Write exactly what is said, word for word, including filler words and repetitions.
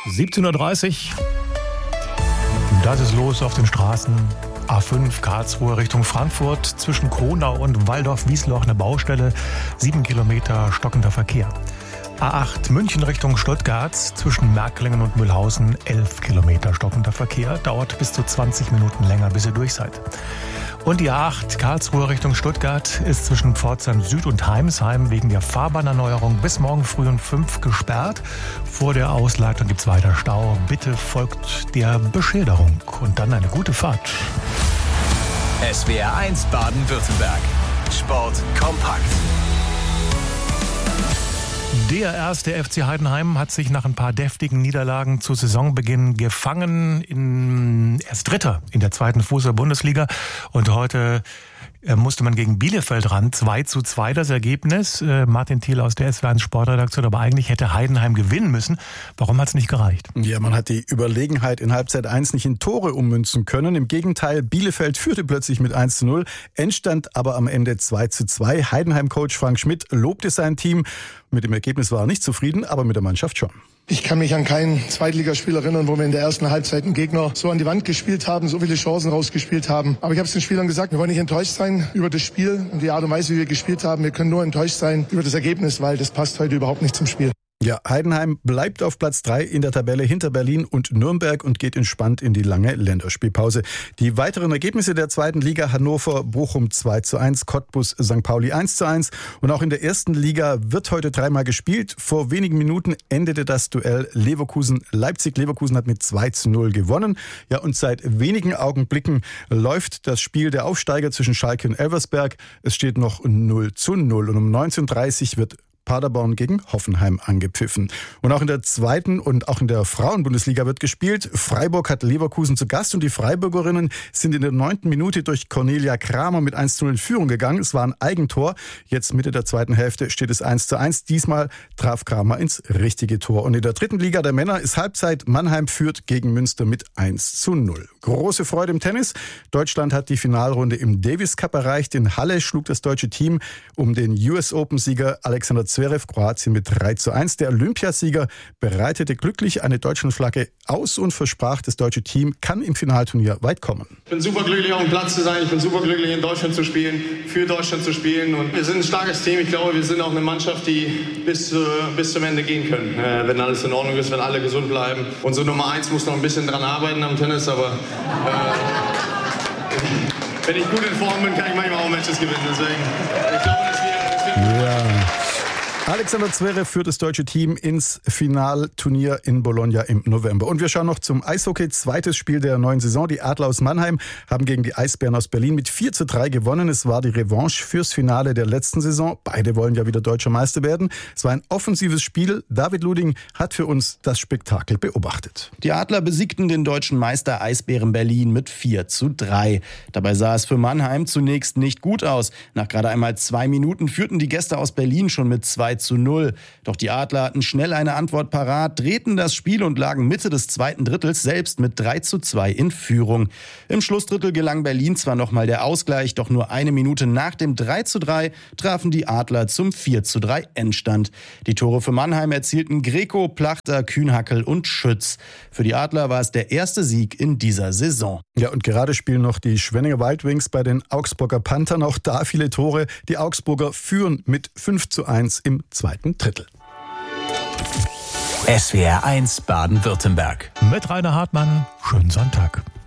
siebzehn Uhr dreißig. Das ist los auf den Straßen. A fünf Karlsruhe Richtung Frankfurt, zwischen Kronau und Waldorf-Wiesloch eine Baustelle, sieben Kilometer stockender Verkehr. A acht München Richtung Stuttgart, zwischen Märklingen und Mühlhausen, elf Kilometer stockender Verkehr, dauert bis zu zwanzig Minuten länger, bis ihr durch seid. Und die A acht Karlsruhe Richtung Stuttgart ist zwischen Pforzheim Süd und Heimsheim wegen der Fahrbahnerneuerung bis morgen früh um fünf gesperrt. Vor der Ausleitung gibt's weiter Stau. Bitte folgt der Beschilderung und dann eine gute Fahrt. S W R eins Baden-Württemberg. Sport kompakt. Der erste F C Heidenheim hat sich nach ein paar deftigen Niederlagen zu Saisonbeginn gefangen. In, er ist Dritter in der zweiten Fußball-Bundesliga. Und heute äh, musste man gegen Bielefeld ran. zwei zu zwei das Ergebnis. Äh, Martin Thiel aus der S W R eins Sportredaktion. Aber eigentlich hätte Heidenheim gewinnen müssen. Warum hat es nicht gereicht? Ja, man hat die Überlegenheit in Halbzeit eins nicht in Tore ummünzen können. Im Gegenteil, Bielefeld führte plötzlich mit eins zu null. Endstand aber am Ende zwei zu zwei. Heidenheim-Coach Frank Schmidt lobte sein Team. Mit dem Ergebnis war er nicht zufrieden, aber mit der Mannschaft schon. Ich kann mich an kein Zweitligaspiel erinnern, wo wir in der ersten Halbzeit einen Gegner so an die Wand gespielt haben, so viele Chancen rausgespielt haben. Aber ich habe es den Spielern gesagt, wir wollen nicht enttäuscht sein über das Spiel und die Art und Weise, wie wir gespielt haben. Wir können nur enttäuscht sein über das Ergebnis, weil das passt heute überhaupt nicht zum Spiel. Ja, Heidenheim bleibt auf Platz drei in der Tabelle hinter Berlin und Nürnberg und geht entspannt in die lange Länderspielpause. Die weiteren Ergebnisse der zweiten Liga: Hannover, Bochum zwei zu eins, Cottbus, Sankt Pauli eins zu eins. Und auch in der ersten Liga wird heute dreimal gespielt. Vor wenigen Minuten endete das Duell Leverkusen-Leipzig. Leverkusen hat mit zwei zu null gewonnen. Ja, und seit wenigen Augenblicken läuft das Spiel der Aufsteiger zwischen Schalke und Elversberg. Es steht noch null zu null und um neunzehn Uhr dreißig wird Paderborn gegen Hoffenheim angepfiffen. Und auch in der zweiten und auch in der Frauenbundesliga wird gespielt. Freiburg hat Leverkusen zu Gast und die Freiburgerinnen sind in der neunten Minute durch Cornelia Kramer mit eins zu null in Führung gegangen. Es war ein Eigentor. Jetzt Mitte der zweiten Hälfte steht es eins zu eins. Diesmal traf Kramer ins richtige Tor. Und in der dritten Liga der Männer ist Halbzeit. Mannheim führt gegen Münster mit eins zu null. Große Freude im Tennis. Deutschland hat die Finalrunde im Davis Cup erreicht. In Halle schlug das deutsche Team um den U S Open-Sieger Alexander Zverev Kroatien mit drei zu eins. Der Olympiasieger bereitete glücklich eine Deutschlandflagge aus und versprach, das deutsche Team kann im Finalturnier weit kommen. Ich bin super glücklich, auf dem Platz zu sein. Ich bin super glücklich, in Deutschland zu spielen, für Deutschland zu spielen. Und wir sind ein starkes Team. Ich glaube, wir sind auch eine Mannschaft, die bis, äh, bis zum Ende gehen können. Äh, wenn alles in Ordnung ist, wenn alle gesund bleiben. Unsere Nummer eins muss noch ein bisschen dran arbeiten am Tennis, aber äh, wenn ich gut in Form bin, kann ich manchmal auch Matches gewinnen. Deswegen, ich glaube, dass wir... Dass wir ja. Alexander Zverev führt das deutsche Team ins Finalturnier in Bologna im November. Und wir schauen noch zum Eishockey. Zweites Spiel der neuen Saison. Die Adler aus Mannheim haben gegen die Eisbären aus Berlin mit vier zu drei gewonnen. Es war die Revanche fürs Finale der letzten Saison. Beide wollen ja wieder deutscher Meister werden. Es war ein offensives Spiel. David Luding hat für uns das Spektakel beobachtet. Die Adler besiegten den deutschen Meister Eisbären Berlin mit vier zu drei. Dabei sah es für Mannheim zunächst nicht gut aus. Nach gerade einmal zwei Minuten führten die Gäste aus Berlin schon mit zwei zu null. Doch die Adler hatten schnell eine Antwort parat, drehten das Spiel und lagen Mitte des zweiten Drittels selbst mit drei zu zwei in Führung. Im Schlussdrittel gelang Berlin zwar nochmal der Ausgleich, doch nur eine Minute nach dem drei zu drei trafen die Adler zum vier zu drei Endstand. Die Tore für Mannheim erzielten Greco, Plachter, Kühnhackel und Schütz. Für die Adler war es der erste Sieg in dieser Saison. Ja, und gerade spielen noch die Schwenninger Wild Wings bei den Augsburger Panthern. Auch da viele Tore. Die Augsburger führen mit fünf zu eins im zweiten Drittel. S W R eins Baden-Württemberg. Mit Rainer Hartmann. Schönen Sonntag.